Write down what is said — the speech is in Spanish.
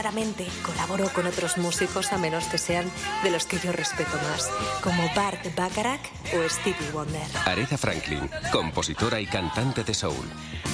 Raramente colaboro con otros músicos a menos que sean de los que yo respeto más, como Burt Bacharach o Stevie Wonder. Aretha Franklin, compositora y cantante de soul.